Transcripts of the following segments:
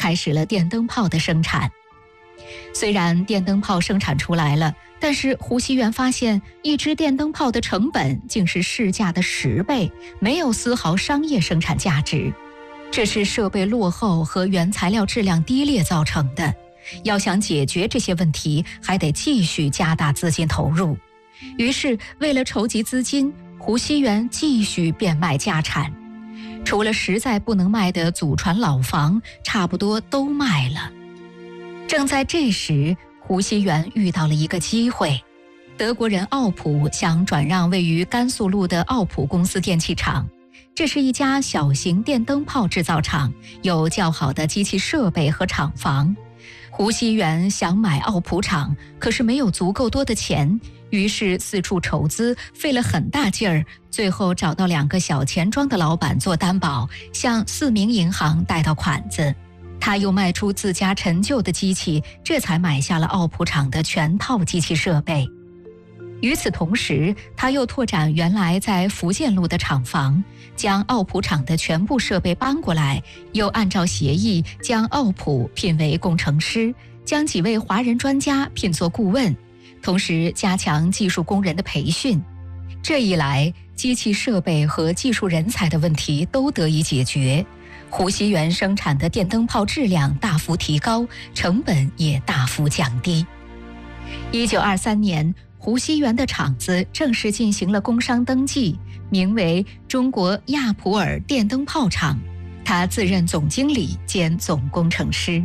开始了电灯泡的生产。虽然电灯泡生产出来了，但是胡锡元发现一支电灯泡的成本竟是市价的10倍，没有丝毫商业生产价值。这是设备落后和原材料质量低劣造成的。要想解决这些问题，还得继续加大资金投入。于是，为了筹集资金，胡锡元继续变卖家产。除了实在不能卖的祖传老房，差不多都卖了。正在这时，胡锡元遇到了一个机会，德国人奥普想转让位于甘肃路的奥普公司电器厂。这是一家小型电灯泡制造厂，有较好的机器设备和厂房。胡锡元想买奥普厂，可是没有足够多的钱，于是四处筹资，费了很大劲儿，最后找到2个小钱庄的老板做担保，向4名银行贷到款子。他又卖出自家陈旧的机器，这才买下了奥普厂的全套机器设备。与此同时，他又拓展原来在福建路的厂房，将奥普厂的全部设备搬过来，又按照协议将奥普聘为工程师，将几位华人专家聘作顾问，同时加强技术工人的培训。这一来，机器设备和技术人才的问题都得以解决，胡锡元生产的电灯泡质量大幅提高，成本也大幅降低。1923年，胡锡元的厂子正式进行了工商登记，名为中国亚普尔电灯泡厂，他自任总经理兼总工程师。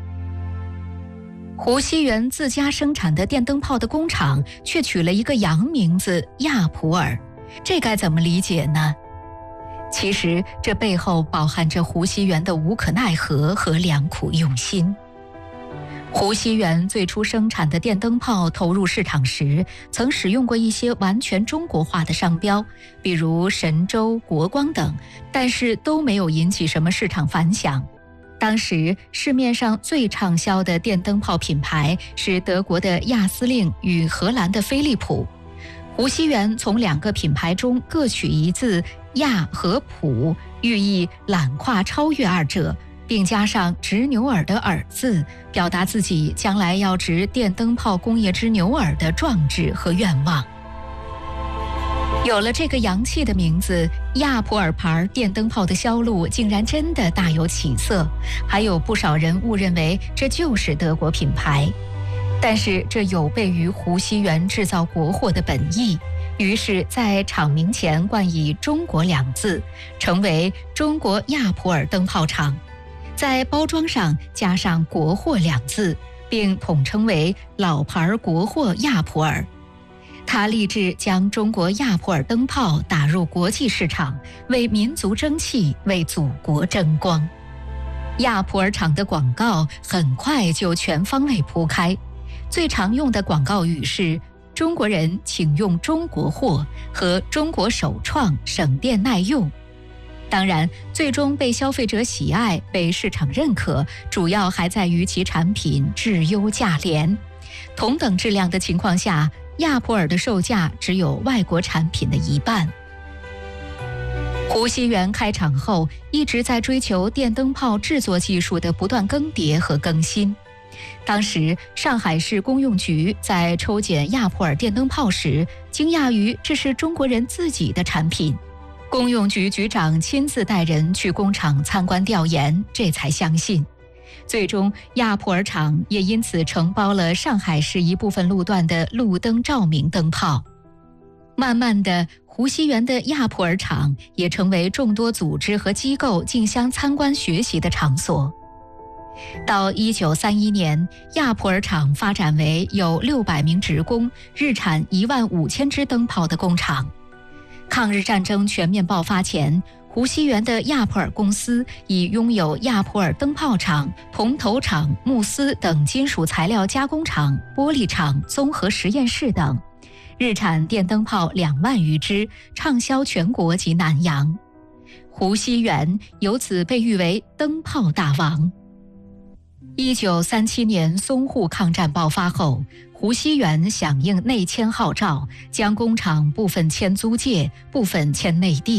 胡锡元自家生产的电灯泡的工厂却取了一个洋名字亚普尔，这该怎么理解呢？其实这背后饱含着胡锡元的无可奈何和良苦用心。胡锡元最初生产的电灯泡投入市场时，曾使用过一些完全中国化的商标，比如神州、国光等，但是都没有引起什么市场反响。当时市面上最畅销的电灯泡品牌是德国的亚司令与荷兰的飞利浦。胡锡元从2个品牌中各取一字亚和普，寓意揽跨超越2者，并加上执牛耳的耳字，表达自己将来要执电灯泡工业之牛耳的壮志和愿望。有了这个洋气的名字，亚普尔牌电灯泡的销路竟然真的大有起色，还有不少人误认为这就是德国品牌。但是这有悖于胡锡元制造国货的本意，于是在厂名前冠以中国2字，成为中国亚普尔灯泡厂，在包装上加上国货2字，并统称为老牌国货亚普尔。他立志将中国亚普尔灯泡打入国际市场，为民族争气，为祖国争光。亚普尔厂的广告很快就全方位铺开，最常用的广告语是“中国人请用中国货”和“中国首创，省电耐用”。当然，最终被消费者喜爱、被市场认可，主要还在于其产品质优价廉。同等质量的情况下，亚普尔的售价只有外国产品的1半。胡锡元开厂后，一直在追求电灯泡制作技术的不断更迭和更新。当时，上海市公用局在抽检亚普尔电灯泡时，惊讶于这是中国人自己的产品。公用局局长亲自带人去工厂参观调研，这才相信。最终，亚普尔厂也因此承包了上海市一部分路段的路灯照明灯泡。慢慢的，胡锡元的亚普尔厂也成为众多组织和机构竞相参观学习的场所。到1931年，亚普尔厂发展为有600名职工，日产15000只灯泡的工厂。抗日战争全面爆发前，胡锡元的亚普尔公司已拥有亚普尔灯泡厂、铜头厂、钼丝等金属材料加工厂、玻璃厂、综合实验室等，日产电灯泡2万余只，畅销全国及南洋。胡锡元由此被誉为灯泡大王。1937年淞沪抗战爆发后，胡锡元响应内迁号召，将工厂部分迁租界，部分迁内地。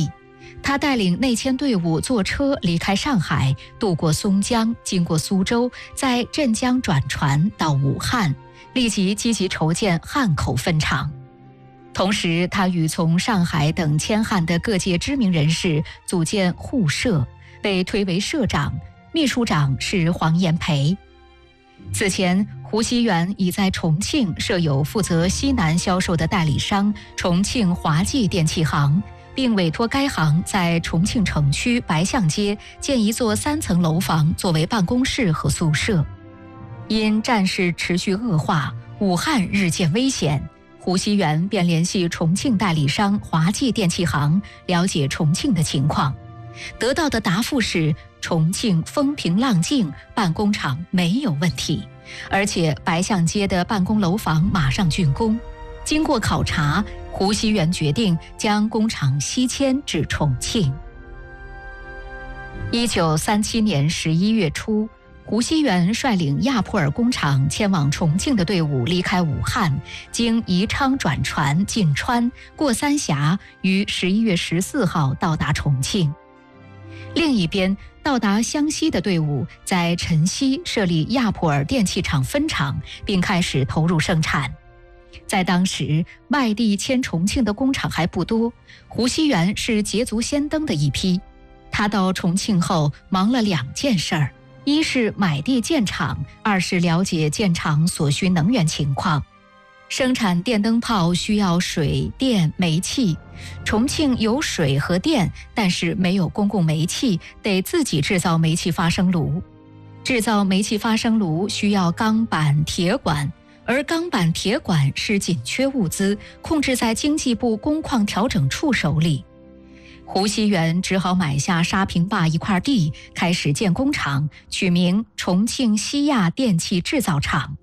他带领内迁队伍坐车离开上海，渡过松江，经过苏州，在镇江转船到武汉，立即积极筹建汉口分厂。同时，他与从上海等迁汉的各界知名人士组建沪社，被推为社长，秘书长是黄炎培。此前，胡锡元已在重庆设有负责西南销售的代理商重庆华记电器行，并委托该行在重庆城区白象街建一座3层楼房作为办公室和宿舍。因战事持续恶化，武汉日渐危险，胡锡元便联系重庆代理商华记电器行了解重庆的情况，得到的答复是重庆风平浪静，办工厂没有问题，而且白象街的办公楼房马上竣工。经过考察，胡锡元决定将工厂西迁至重庆。1937年11月初，胡锡元率领亚普尔工厂迁往重庆的队伍离开武汉，经宜昌转船进川，过三峡，于11月14号到达重庆。另一边，到达湘西的队伍在辰溪设立亚普尔电器厂分厂，并开始投入生产。在当时，外地迁重庆的工厂还不多，胡锡元是捷足先登的一批。他到重庆后忙了2件事儿，一是买地建厂，二是了解建厂所需能源情况。生产电灯泡需要水电煤气，重庆有水和电，但是没有公共煤气，得自己制造煤气发生炉。制造煤气发生炉需要钢板铁管，而钢板铁管是紧缺物资，控制在经济部工矿调整处手里。胡锡元只好买下沙坪坝一块地，开始建工厂，取名重庆西亚电气制造厂。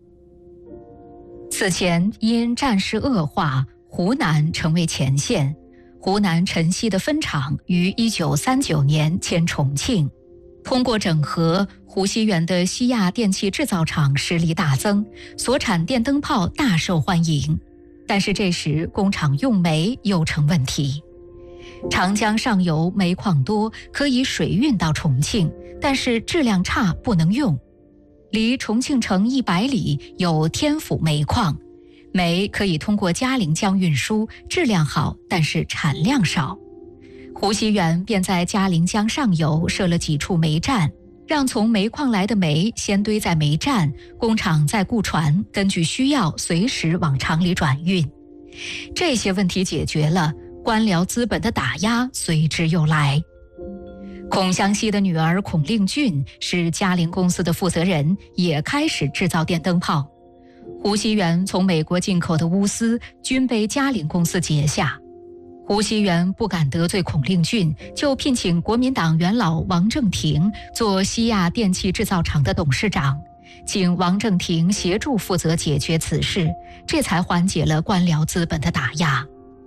此前因战事恶化，湖南成为前线，湖南辰溪的分厂于1939年迁重庆。通过整合，胡锡元的西亚电气制造厂实力大增，所产电灯泡大受欢迎。但是这时工厂用煤又成问题。长江上游煤矿多，可以水运到重庆，但是质量差，不能用。离重庆城100里有天府煤矿，煤可以通过嘉陵江运输，质量好，但是产量少。胡锡元便在嘉陵江上游设了几处煤站，让从煤矿来的煤先堆在煤站，工厂再雇船，根据需要随时往厂里转运。这些问题解决了，官僚资本的打压随之又来。孔祥熙的女儿孔令俊是嘉陵公司的负责人，也开始制造电灯泡。胡锡元从美国进口的钨丝均被嘉陵公司截下。胡锡元不敢得罪孔令俊，就聘请国民党元老王正廷做西亚电气制造厂的董事长，请王正廷协助负责解决此事，这才缓解了官僚资本的打压。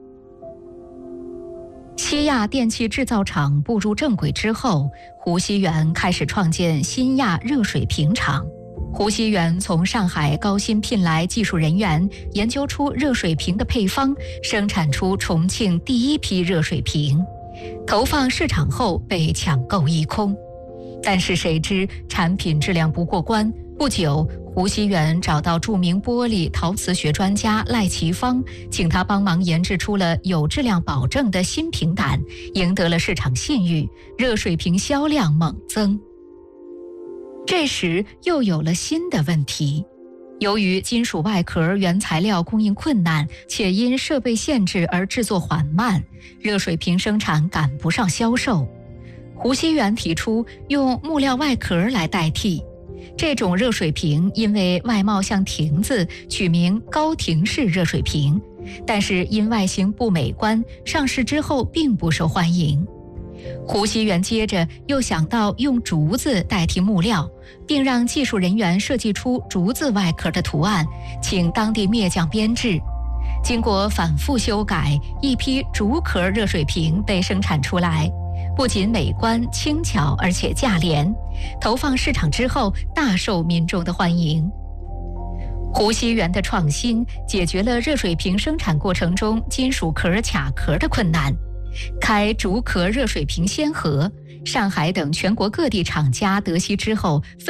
西亚电气制造厂步入正轨之后，胡锡元开始创建新亚热水瓶厂。胡锡元从上海高薪聘来技术人员，研究出热水瓶的配方，生产出重庆第一批热水瓶。投放市场后被抢购一空，但是谁知产品质量不过关。不久，胡锡元找到著名玻璃陶瓷学专家赖其芳，请他帮忙研制出了有质量保证的新瓶胆，赢得了市场信誉，热水瓶销量猛增。这时又有了新的问题，由于金属外壳原材料供应困难，且因设备限制而制作缓慢，热水瓶生产赶不上销售。胡锡元提出用木料外壳来代替。这种热水瓶因为外貌像亭子，取名高亭式热水瓶，但是因外形不美观，上市之后并不受欢迎。胡锡元接着又想到用竹子代替木料，并让技术人员设计出竹子外壳的图案，请当地篾匠编制。经过反复修改，一批竹壳热水瓶被生产出来，不仅美观轻巧，而且价廉，投放市场之后大受民众的欢迎。胡锡元的创新解决了热水瓶生产过程中金属壳卡壳的困难。 开竹壳热水瓶先河，上海等全国各地厂家得悉之后，